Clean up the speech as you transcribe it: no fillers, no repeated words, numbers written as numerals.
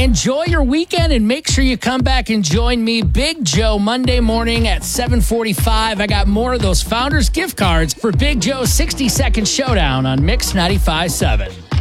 Enjoy your weekend and make sure you come back and join me, Big Joe, Monday morning at 7:45. I got more of those Founders gift cards for Big Joe's 60-second showdown on Mix 95.7.